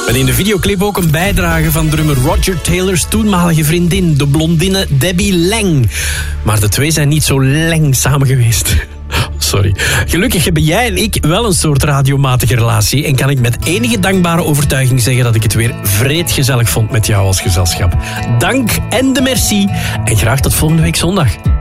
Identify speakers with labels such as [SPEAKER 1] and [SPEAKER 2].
[SPEAKER 1] Met in de videoclip ook een bijdrage van drummer Roger Taylor's toenmalige vriendin, de blondine Debbie Lang. Maar de twee zijn niet zo lang samen geweest. Sorry. Gelukkig hebben jij en ik wel een soort radiomatige relatie en kan ik met enige dankbare overtuiging zeggen dat ik het weer vreedgezellig vond met jou als gezelschap. Dank en de merci en graag tot volgende week zondag.